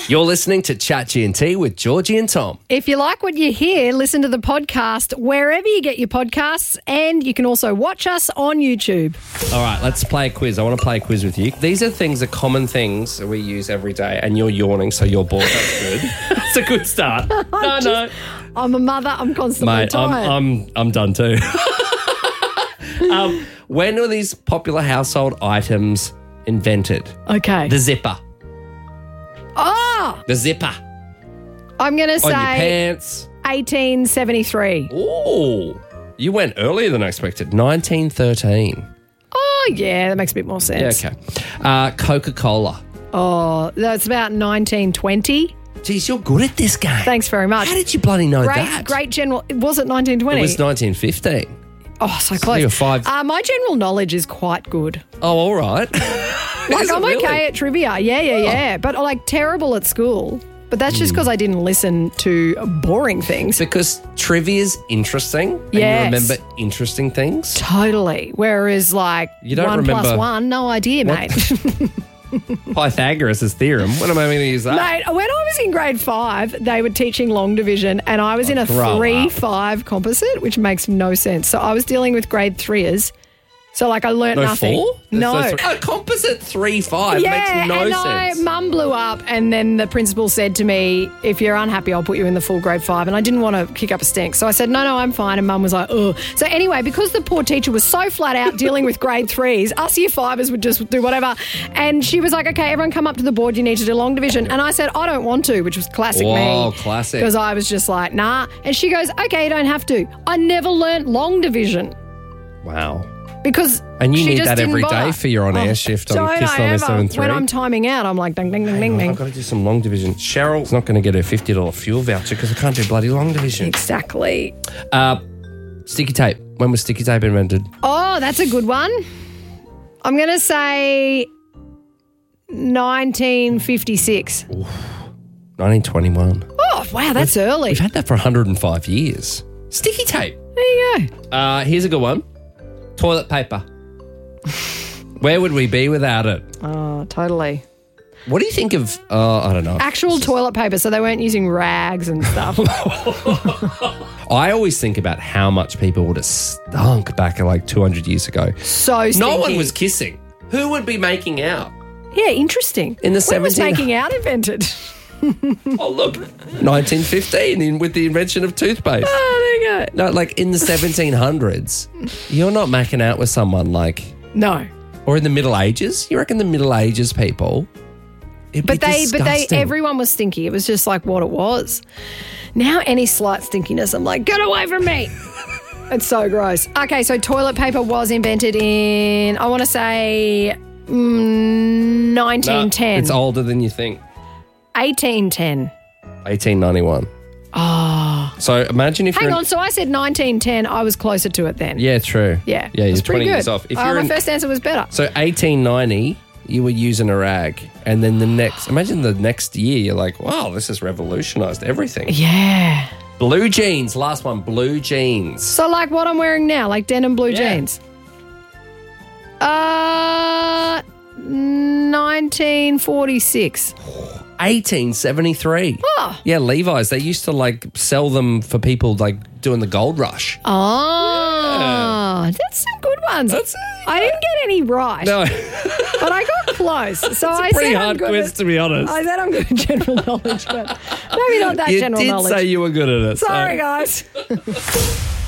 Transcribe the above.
You're listening to Chat G&T with Georgie and Tom. If you like what you hear, listen to the podcast wherever you get your podcasts, and you can also watch us on YouTube. All right, let's play a quiz. I want to play a quiz with you. These are common things that we use every day, and you're yawning, so you're bored. That's good. That's a good start. No. I'm a mother. I'm constantly Mate, tired. I'm done too. When were these popular household items invented? Okay. The zipper. Oh! The zipper. I'm going to On your say pants. 1873. Ooh. You went earlier than I expected. 1913. Oh, yeah, that makes a bit more Yeah, sense. okay. Coca-Cola. Oh, that's about 1920. Geez, you're good at this game. Thanks very much. How did you bloody know that? Great general. Was it 1920? It was 1915. Oh, so close. You were five. My general knowledge is quite good. Oh, all right. Like, I'm okay at trivia. Yeah. But, like, terrible at school. But that's just because I didn't listen to boring things. Because trivia's interesting. And Yes. you remember interesting things. Totally. Whereas, like, You don't 1 plus remember- 1, no idea, mate. Pythagoras' theorem. When am I going to use that? Mate, when I was in grade 5, they were teaching long division, and I was in a grow up. 3-5 composite, which makes no sense. So I was dealing with grade 3ers. So, like, I learnt No nothing. 4? No. A composite 3-5 Yeah, makes no and sense. Mum blew up, and then the principal said to me, if you're unhappy, I'll put you in the full grade 5. And I didn't want to kick up a stink. So I said, no, I'm fine. And Mum was like, ugh. So anyway, because the poor teacher was so flat out dealing with grade 3s, us year 5ers would just do whatever. And she was like, okay, everyone come up to the board. You need to do long division. And I said, I don't want to, which was classic Whoa, me. classic. Because I was just like, nah. And she goes, okay, you don't have to. I never learnt long division. Wow. Because And you she need just that didn't every bother. day for your on-air shift on Don't Kiss I ever. 97.3. When I'm timing out, I'm like, ding, ding, ding, ding, I've ding. got to do some long division. Cheryl's not going to get her $50 fuel voucher because I can't do bloody long division. Exactly. Sticky tape. When was sticky tape invented? Oh, that's a good one. I'm going to say 1956. 1921. Oh, wow, that's early. We've had that for 105 years. Sticky tape. There you go. Here's a good one. Toilet paper. Where would we be without it? Oh, totally. What do you think of, I don't know. Actual toilet paper, so they weren't using rags and stuff. I always think about how much people would have stunk back like 200 years ago. So stinky. No one was kissing. Who would be making out? Yeah, interesting. In the When was 17 making out invented? Oh, look. 1915 with the invention of toothpaste. Oh, there you go. No, like in the 1700s, you're not making out with someone like, No. or in the Middle Ages. You reckon the Middle Ages people? But everyone was stinky. It was just like what it was. Now any slight stinkiness, I'm like, get away from me. It's so gross. Okay, so toilet paper was invented in, I want to say 1910. It's older than you think. 1810. 1891. Oh. So imagine if Hang you're on, so I said 1910. I was closer to it then. Yeah, true. Yeah. Yeah, you're That's pretty 20 good. years off. If My first answer was better. So 1890, you were using a rag. And then imagine the next year, you're like, wow, this has revolutionized everything. Yeah. Blue jeans. Last one, blue jeans. So like what I'm wearing now, like denim blue Yeah. jeans. 1946. 1873. Oh. Yeah, Levi's. They used to like sell them for people like doing the gold rush. Oh, that's some good ones. That's it. I didn't get any right, No, but I got close. So I pretty said I'm hard good quiz at, to be honest. I said I'm good at general knowledge, but maybe not that You general did knowledge. say you were good at it. Sorry, so. guys.